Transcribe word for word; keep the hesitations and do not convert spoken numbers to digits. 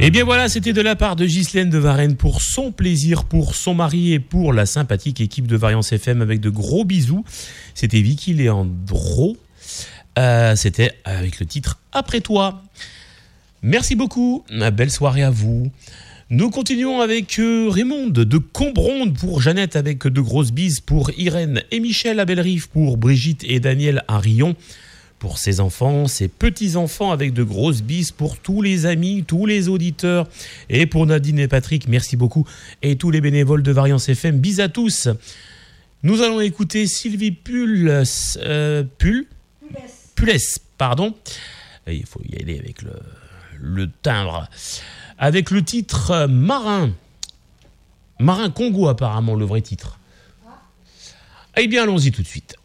Et bien voilà, c'était de la part de Ghislaine de Varennes pour son plaisir, pour son mari et pour la sympathique équipe de Variance F M avec de gros bisous. C'était Vicky Leandro. Euh, c'était avec le titre Après toi. Merci beaucoup. Belle soirée à vous. Nous continuons avec euh, Raymond de Combronde pour Jeannette avec de grosses bises, pour Irène et Michel à Bellerive, pour Brigitte et Daniel à Rion, pour ses enfants, ses petits-enfants avec de grosses bises, pour tous les amis, tous les auditeurs et pour Nadine et Patrick, merci beaucoup, et tous les bénévoles de Variance F M, bis à tous. Nous allons écouter Sylvie Pull, euh, Pull Pulès, pardon. Et il faut y aller avec le, le timbre. Avec le titre Marin. Marin Congo, apparemment, le vrai titre. Eh bien, allons-y tout de suite.